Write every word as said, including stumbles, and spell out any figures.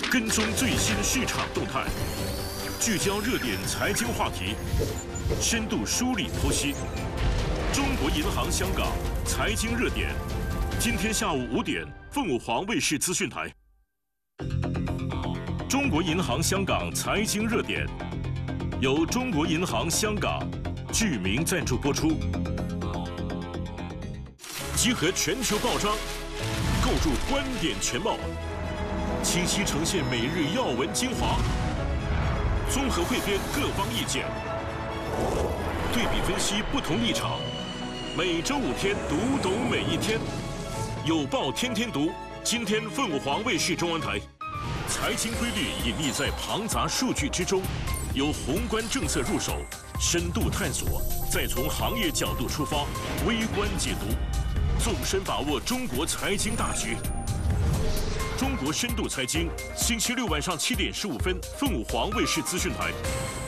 跟踪最新市场动态，聚焦热点财经话题，深度梳理剖析。中国银行香港财经热点，今天下午五点，凤凰卫视资讯台。中国银行香港财经热点，由中国银行香港巨名赞助播出，集合全球报章，构筑观点全貌，清晰呈现每日要闻精华，综合汇编各方意见，对比分析不同立场。每周五天，读懂每一天，有报天天读。今天凤凰卫视中文台，财经规律隐匿在庞杂数据之中，由宏观政策入手，深度探索，再从行业角度出发，微观解读，纵深把握中国财经大局。中国深度财经，星期六晚上七点十五分，凤凰卫视资讯台。